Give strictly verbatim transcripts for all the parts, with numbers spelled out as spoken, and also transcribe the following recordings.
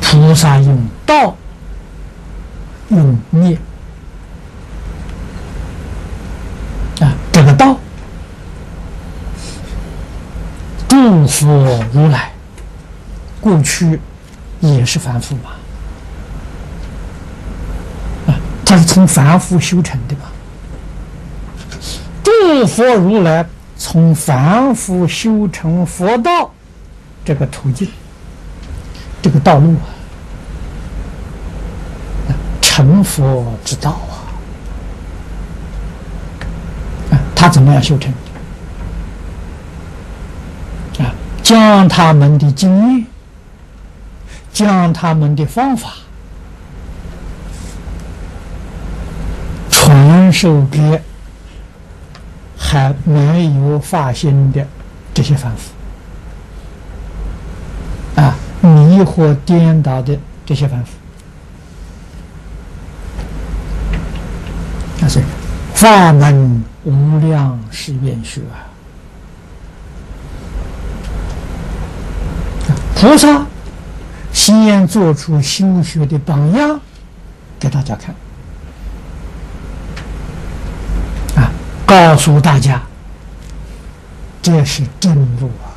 菩萨用道，用念啊，这个道，诸佛如来过去也是凡夫嘛，啊，他是从凡夫修成的嘛。诸佛如来从凡夫修成佛道这个途径，这个道路啊，成佛之道啊，啊，他怎么样修成的？啊，将他们的经验，将他们的方法传授给还没有发心的这些凡夫啊，迷惑颠倒的这些凡夫，那是法门无量是愿学啊！菩萨先做出修学的榜样给大家看。告诉大家，这是真路啊，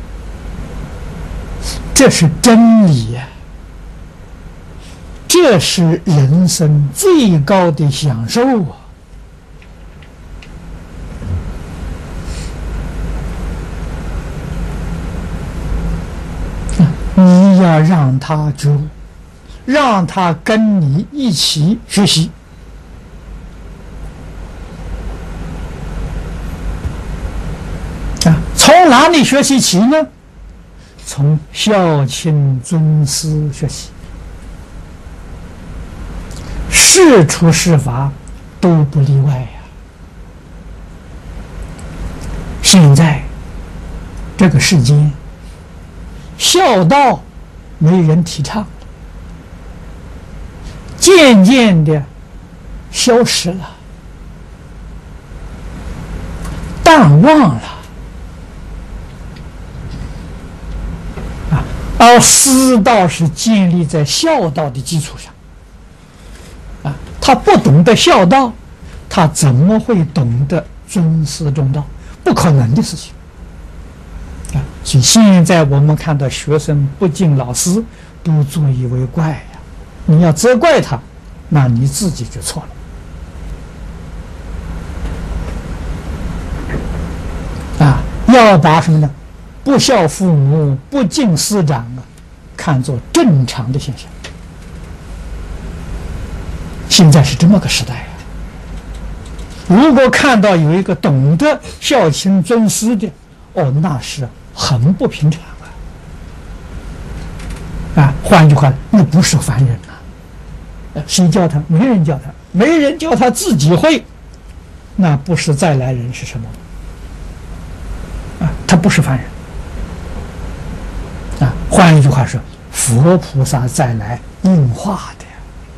这是真理呀、啊，这是人生最高的享受啊！你要让他觉悟，让他跟你一起学习。从哪里学习起呢？从孝亲尊师学习，事出事法都不例外呀、啊。现在这个世间，孝道没人提倡了，渐渐的消失了，淡忘了。而师道是建立在孝道的基础上，啊，他不懂得孝道，他怎么会懂得尊师重道？不可能的事情，啊！所以现在我们看到学生不敬老师，都作以为怪呀。你要责怪他，那你自己就错了。啊，要把什么呢？不孝父母、不敬师长啊，看作正常的现象。现在是这么个时代啊！如果看到有一个懂得孝亲尊师的，哦，那是很不平常啊！啊，换句话，那不是凡人啊！谁教他？没人教他，没人教他自己会，那不是再来人是什么？啊，他不是凡人。啊，换一句话说，佛菩萨再来应化的呀。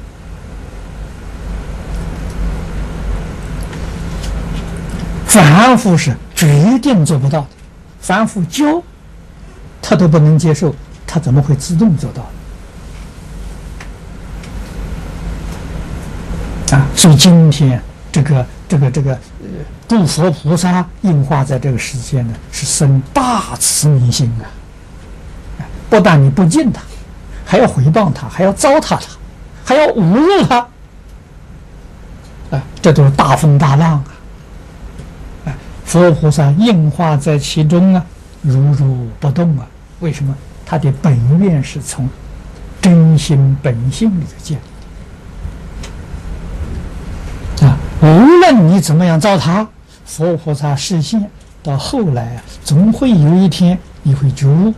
凡夫是决定做不到的，凡夫教他都不能接受，他怎么会自动做到？啊，所以今天这个这个这个呃，诸佛菩萨应化在这个世间呢，是生大慈悯心啊。不但你不敬他，还要诽谤他，还要糟蹋他，还要侮辱他，啊，这都是大风大浪啊！啊，佛菩萨应化在其中啊，如如不动啊。为什么？他的本愿是从真心本性里头建立的啊。无论你怎么样糟蹋，佛菩萨示现到后来啊，总会有一天你会觉悟。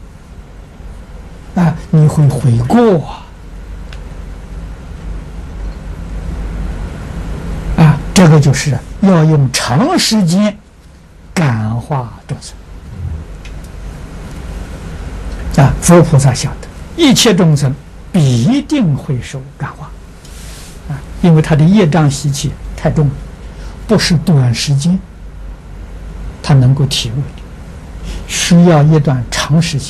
啊，你会悔过啊！啊，这个就是要用长时间感化众生啊！佛菩萨晓得一切众生必定会受感化啊，因为他的业障习气太重了，不是短时间他能够体悟的，需要一段长时间。